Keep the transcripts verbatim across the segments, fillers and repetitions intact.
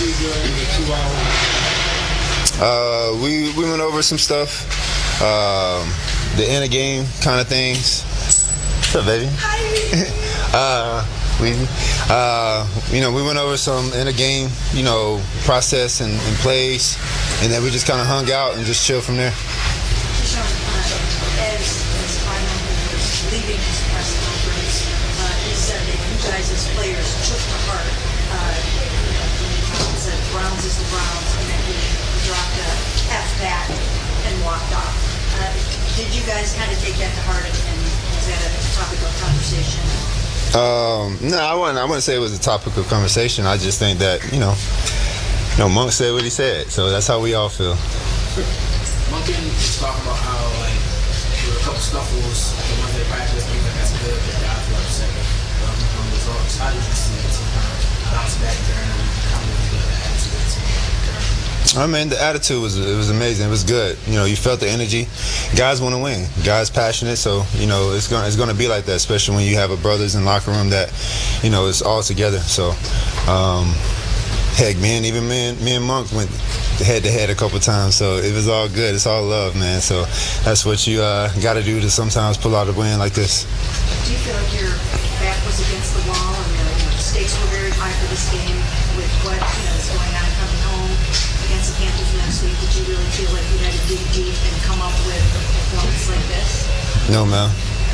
you during the two hours? Uh, we we went over some stuff, um, the inner game kind of things. What's up, baby? Hi. uh, we, uh, you know, we went over some inner game, you know, process and, and plays, and then we just kind of hung out and just chilled from there. Deshaun, uh, as, as Byron was leaving his press conference, uh, he said that you guys as players took to heart, uh, you know, when he said Browns is the Browns, and then he dropped a F that and walked off. Uh, did you guys kind of take that to heart, and, and was that a topic of conversation? Um, no, I wouldn't. I wouldn't say it was a topic of conversation. I just think that you know, you know, Monk said what he said, so that's how we all feel. Monk was talking about how like there were a couple scuffles, the ones they practice, things like that's good. But guys were upset um, on the results. How did you see it? Sometimes bounce back during and come with the attitude of the team. I mean, the attitude was it was amazing. It was good. You know, you felt the energy. Guys want to win. Guys passionate. So you know, it's gonna it's gonna be like that, especially when you have a brothers in locker room that, you know, it's all together. So, um, heck, man, even me and, me and Monk went head to head a couple times. So it was all good. It's all love, man. So that's what you uh, got to do to sometimes pull out a win like this. Do you feel like your back was against the wall, and the, you know, the stakes were very high for this game with what you know is going on coming home against the Panthers next week? Did you really feel like you had to dig deep and come up with a performance like this? No, man.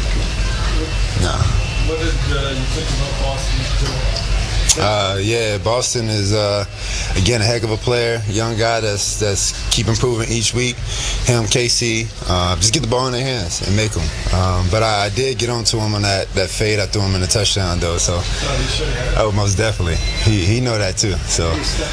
Nah. What did uh, you think about Boston too? Uh, yeah, Boston is uh, again a heck of a player, young guy that's that's keep improving each week. Him, K C, uh, just get the ball in their hands and make them. Um, but I, I did get onto him on that, that fade. I threw him in the touchdown though, so oh, most definitely. He he know that too. So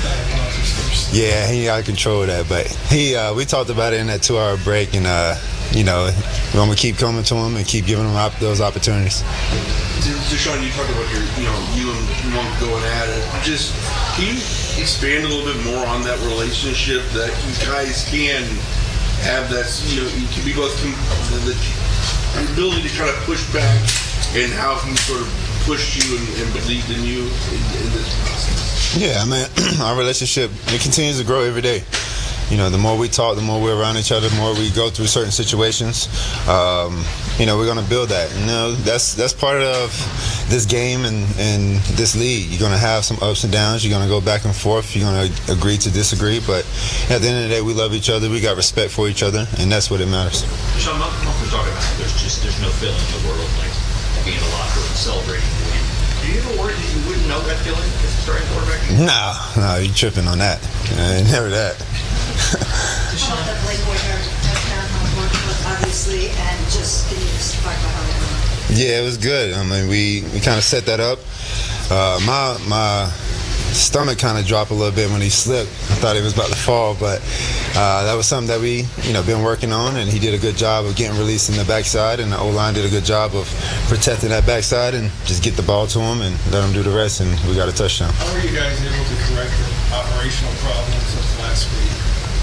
yeah, he got to control that. But he uh, we talked about it in that two-hour break, and uh, you know, we're gonna keep coming to him and keep giving him op- those opportunities. Deshaun, you talked about your, you know, you and Monk going at it. Just, can you expand a little bit more on that relationship that you guys can have that, you know, you can be both, the, the ability to kind of push back and how he sort of pushed you and, and believed in you in, in this process? Yeah, I mean, our relationship, it continues to grow every day. You know, the more we talk, the more we're around each other, the more we go through certain situations. Um, you know, we're going to build that. You know, that's that's part of this game and, and this league. You're going to have some ups and downs. You're going to go back and forth. You're going to agree to disagree. But at the end of the day, we love each other. We got respect for each other, and that's what it matters. Sean, Monk was talking about there's just there's no feeling in the world like being in the locker room celebrating the win. Do you ever worry that you wouldn't know that feeling as a starting quarterback? No, no, you're tripping on that. Uh, never that. Deshaun, the Blake Boyhart touchdown, how important it was, obviously, and just can you just talk about how it went? Yeah, it was good. I mean, we, we kind of set that up. Uh, my my stomach kind of dropped a little bit when he slipped. I thought he was about to fall, but uh, that was something that we, you know, been working on, and he did a good job of getting released in the backside, and the O-line did a good job of protecting that backside and just get the ball to him and let him do the rest, and we got a touchdown. How were you guys able to correct the operational problems of last week?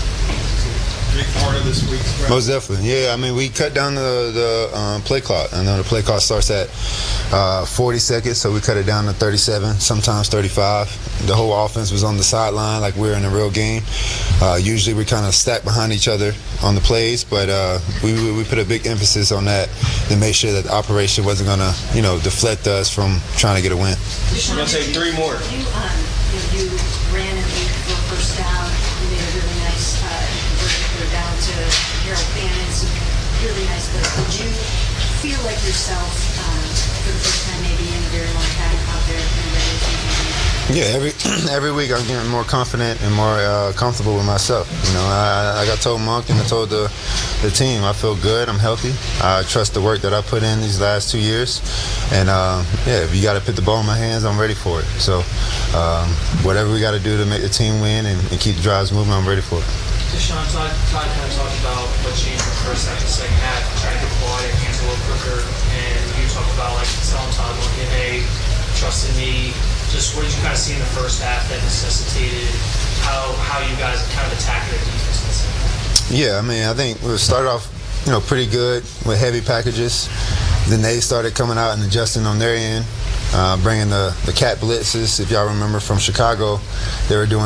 Big part of this week's practice. Most definitely, yeah. I mean, we cut down the the um, play clock. I know the play clock starts at uh, forty seconds, so we cut it down to thirty-seven, sometimes thirty-five. The whole offense was on the sideline like we were in a real game. Uh, usually, we kind of stack behind each other on the plays, but uh, we we put a big emphasis on that to make sure that the operation wasn't gonna, you know, deflect us from trying to get a win. Deshaun, I'm gonna take three more. You, um, you, you ran and beat for a first down. You made a really nice uh, conversion down to Harold Bannon. Some really nice plays. Did you feel like yourself um, for the first time maybe in a very long time out there and ready to take Yeah, every every week I'm getting more confident and more uh, comfortable with myself. You know, I, like I told Monk and I told the the team, I feel good, I'm healthy. I trust the work that I put in these last two years. And uh, yeah, if you got to put the ball in my hands, I'm ready for it. So um, whatever we got to do to make the team win and, and keep the drives moving, I'm ready for it. Deshaun, Todd, Todd kind of talked about what changed in the first half and second half, trying to get the ball in your hands a little quicker, and you talked about like telling Todd, looking, hey, trust in me. Just what did you kind of see in the first half that necessitated how how you guys kind of attacked the defense in the second half? Yeah, I mean, I think we started off, you know, pretty good with heavy packages. Then they started coming out and adjusting on their end, uh, bringing the the cat blitzes. If y'all remember from Chicago, they were doing